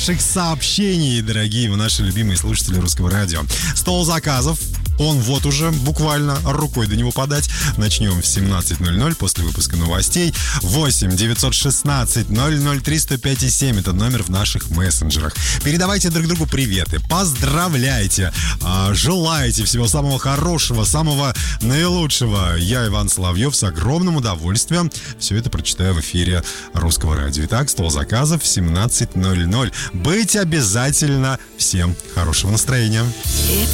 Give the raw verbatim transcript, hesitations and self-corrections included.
ваших сообщений, дорогие вы наши любимые слушатели Русского радио. Стол заказов. Он вот уже буквально рукой до него подать. Начнем в семнадцать ноль ноль после выпуска новостей. восемь девятьсот шестнадцать ноль ноль три сто пять и семь. Это номер в наших мессенджерах. Передавайте друг другу приветы, поздравляйте, желайте всего самого хорошего, самого наилучшего. Я, Иван Соловьев, с огромным удовольствием все это прочитаю в эфире Русского радио. Итак, стол заказов в семнадцать ноль ноль. Быть обязательно. Всем хорошего настроения.